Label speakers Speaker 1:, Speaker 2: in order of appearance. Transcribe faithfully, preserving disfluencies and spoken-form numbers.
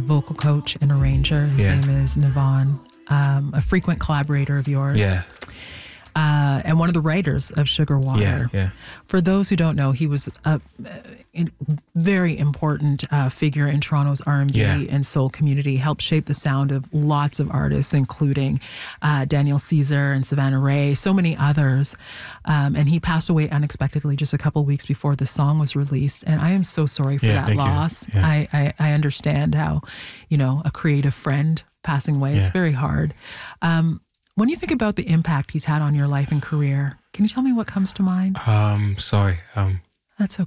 Speaker 1: vocal coach and arranger. His
Speaker 2: Yeah.
Speaker 1: name is Navon, um, a frequent collaborator of yours.
Speaker 2: Yeah.
Speaker 1: Uh, and one of the writers of Sugar Water.
Speaker 2: Yeah, yeah.
Speaker 1: For those who don't know, he was a, a very important uh, figure in Toronto's R and B
Speaker 2: Yeah.
Speaker 1: and soul community, helped shape the sound of lots of artists, including uh, Daniel Caesar and Savannah Ray, so many others. Um, and he passed away unexpectedly just a couple weeks before the song was released. And I am so sorry for
Speaker 2: Yeah,
Speaker 1: that
Speaker 2: thank you.
Speaker 1: loss.
Speaker 2: Yeah.
Speaker 1: I, I, I understand how, you know, a creative friend passing away, it's
Speaker 2: Yeah.
Speaker 1: very hard. Um, When you think about the impact he's had on your life and career, can you tell me what comes to mind?
Speaker 2: Um, sorry. Um,
Speaker 1: That's okay.